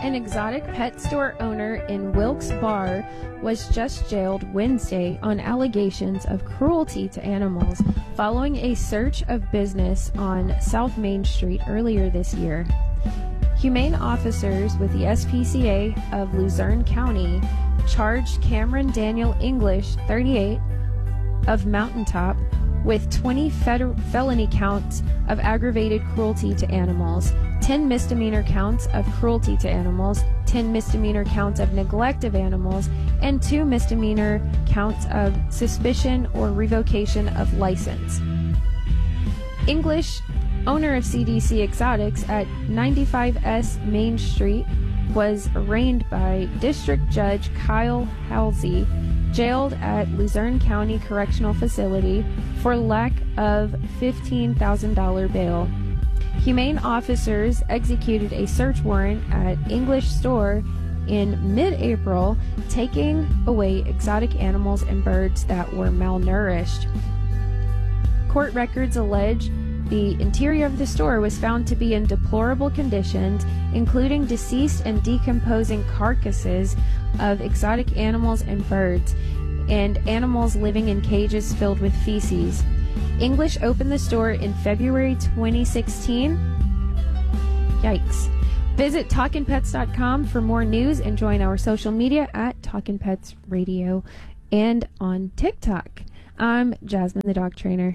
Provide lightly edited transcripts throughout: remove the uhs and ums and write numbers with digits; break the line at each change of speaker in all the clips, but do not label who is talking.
An exotic pet store owner in Wilkes-Barre was just jailed Wednesday on allegations of cruelty to animals following a search of business on South Main Street earlier this year. Humane officers with the SPCA of Luzerne County charged Cameron Daniel English, 38, of Mountaintop, with 20 felony counts of aggravated cruelty to animals, 10 misdemeanor counts of cruelty to animals, 10 misdemeanor counts of neglect of animals, and 2 misdemeanor counts of suspicion or revocation of license. English, owner of CDC Exotics at 95S Main Street, was arraigned by District Judge Kyle Halsey, jailed at Luzerne County Correctional Facility for lack of $15,000 bail. Humane officers executed a search warrant at English store in mid-April, taking away exotic animals and birds that were malnourished. Court records allege the interior of the store was found to be in deplorable conditions, including deceased and decomposing carcasses of exotic animals and birds, and animals living in cages filled with feces. English opened the store in February 2016. Yikes. Visit TalkinPets.com for more news and join our social media at Talkin' Pets Radio and on TikTok. I'm Jasmine, the dog trainer.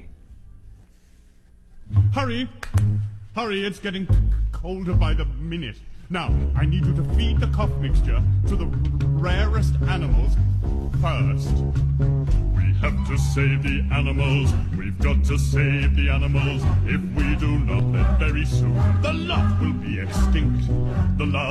Hurry! Hurry, it's getting colder by the minute. Now, I need you to feed the cough mixture to the rarest animals first. We have to save the animals. We've got to save the animals. If we do not, then very soon the lot will be extinct. The